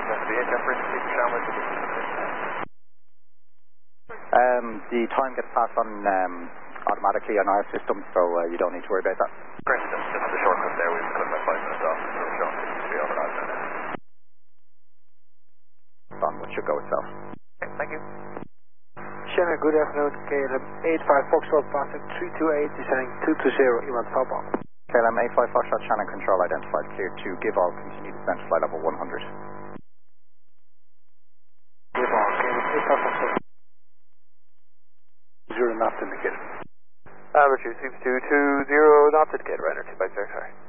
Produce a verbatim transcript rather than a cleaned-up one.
Um, the time gets passed on um, automatically on our system, so uh, you don't need to worry about that. Great, just, just the shortcut there, we've cut about five minutes off, so we're showing it to be over that minute. On what should go itself. Okay, thank you. Shannon, good afternoon. K L M eight five Foxtrot passing three two eight, descending two two zero, Iman southbound. K L M eight five Foxtrot, Shannon control identified, clear to give all, continue descent to flight level one hundred. Give all, K L M eight five Foxtrot. Zero knots indicated. Uh, Richard, six two two zero knots indicated, right, or two by zero, sorry.